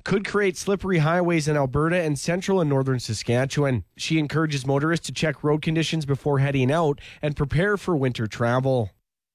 could create slippery highways in Alberta and central and northern Saskatchewan. She encourages motorists to check road conditions before heading out and prepare for winter travel.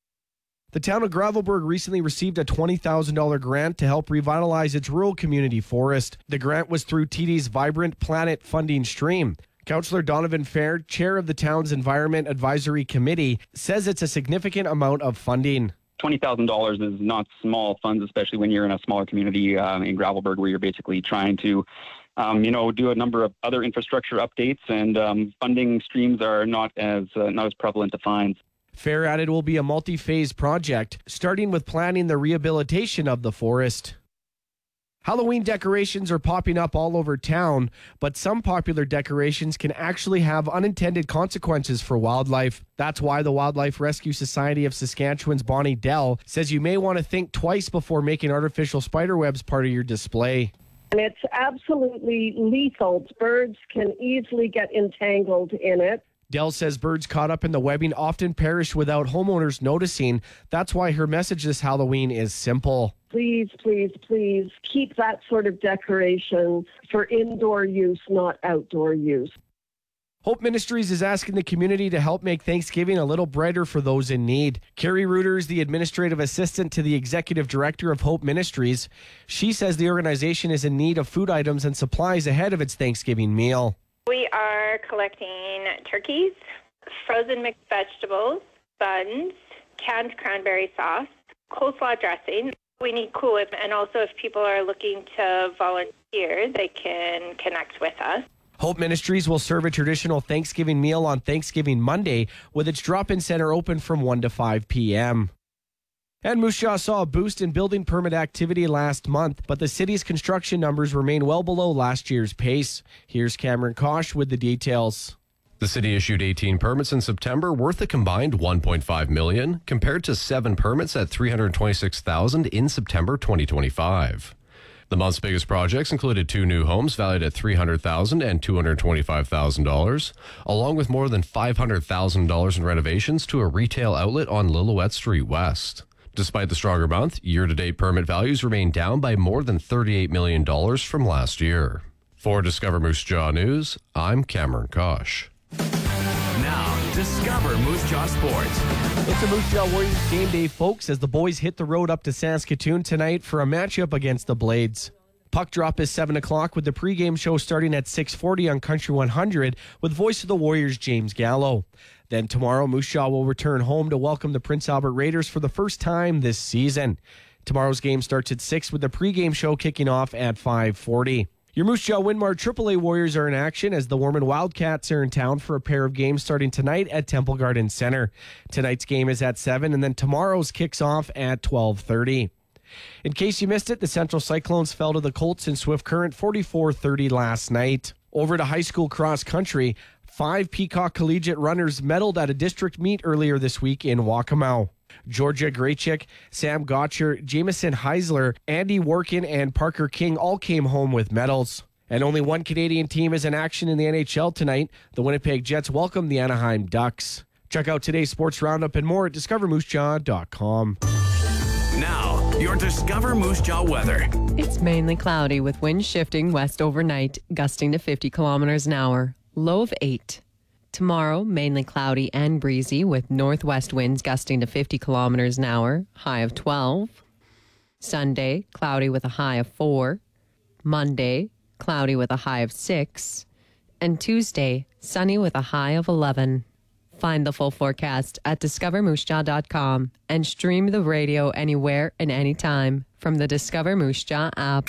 The town of Gravelbourg recently received a $20,000 grant to help revitalize its rural community forest. The grant was through TD's Vibrant Planet funding stream. Councillor Donovan Fair, chair of the town's Environment Advisory Committee, says it's a significant amount of funding. $20,000 is not small funds, especially when you're in a smaller community in Gravelbourg, where you're basically trying to do a number of other infrastructure updates, and funding streams are not as prevalent to find. Fair added it will be a multi-phase project, starting with planning the rehabilitation of the forest. Halloween decorations are popping up all over town, but some popular decorations can actually have unintended consequences for wildlife. That's why the Wildlife Rescue Society of Saskatchewan's Bonnie Dell says you may want to think twice before making artificial spiderwebs part of your display. And it's absolutely lethal. Birds can easily get entangled in it. Dell says birds caught up in the webbing often perish without homeowners noticing. That's why her message this Halloween is simple. Please, please, please keep that sort of decoration for indoor use, not outdoor use. Hope Ministries is asking the community to help make Thanksgiving a little brighter for those in need. Carrie Reuter is the administrative assistant to the executive director of Hope Ministries. She says the organization is in need of food items and supplies ahead of its Thanksgiving meal. We are collecting turkeys, frozen mixed vegetables, buns, canned cranberry sauce, coleslaw dressing. We need Cool Whip, and also if people are looking to volunteer, they can connect with us. Hope Ministries will serve a traditional Thanksgiving meal on Thanksgiving Monday, with its drop-in center open from 1 to 5 p.m. And Moose Jaw saw a boost in building permit activity last month, but the city's construction numbers remain well below last year's pace. Here's Cameron Kosh with the details. The city issued 18 permits in September worth a combined $1.5 million, compared to 7 permits at $326,000 in September 2025. The month's biggest projects included 2 new homes valued at $300,000 and $225,000, along with more than $500,000 in renovations to a retail outlet on Lillooet Street West. Despite the stronger month, year-to-date permit values remain down by more than $38 million from last year. For Discover Moose Jaw News, I'm Cameron Kosh. Now, Discover Moose Jaw Sports. It's a Moose Jaw Warriors game day, folks, as the boys hit the road up to Saskatoon tonight for a matchup against the Blades. Puck drop is 7 o'clock with the pregame show starting at 6:40 on Country 100 with Voice of the Warriors James Gallo. Then tomorrow, Moose Jaw will return home to welcome the Prince Albert Raiders for the first time this season. Tomorrow's game starts at 6 with the pregame show kicking off at 5:40. Your Moose Jaw Winmar AAA Warriors are in action as the Warman Wildcats are in town for a pair of games starting tonight at Temple Garden Center. Tonight's game is at 7, and then tomorrow's kicks off at 12:30. In case you missed it, the Central Cyclones fell to the Colts in Swift Current 44-30 last night. Over to high school cross country, 5 Peacock Collegiate runners medaled at a district meet earlier this week in Waccamaw. Georgia Graychick, Sam Gotcher, Jameson Heisler, Andy Workin, and Parker King all came home with medals. And only one Canadian team is in action in the NHL tonight. The Winnipeg Jets welcome the Anaheim Ducks. Check out today's sports roundup and more at discovermoosejaw.com. Now, your Discover Moose Jaw weather. It's mainly cloudy with winds shifting west overnight, gusting to 50 kilometers an hour. Low of 8. Tomorrow, mainly cloudy and breezy with northwest winds gusting to 50 kilometers an hour, high of 12. Sunday, cloudy with a high of 4. Monday, cloudy with a high of 6. And Tuesday, sunny with a high of 11. Find the full forecast at discovermoosejaw.com and stream the radio anywhere and anytime from the Discover Moose Jaw app.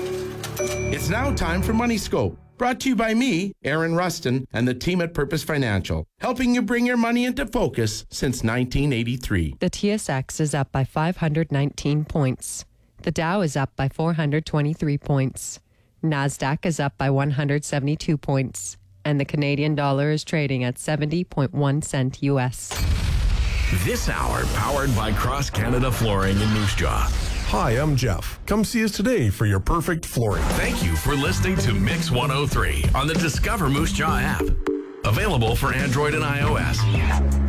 It's now time for Money Scope. Brought to you by me, Aaron Rustin, and the team at Purpose Financial, helping you bring your money into focus since 1983. The TSX is up by 519 points. The Dow is up by 423 points. NASDAQ is up by 172 points. And the Canadian dollar is trading at 70.1 cent US. This hour powered by Cross Canada Flooring in Moose Jaw. Hi, I'm Jeff. Come see us today for your perfect flooring. Thank you for listening to Mix 103 on the Discover Moose Jaw app. Available for Android and iOS.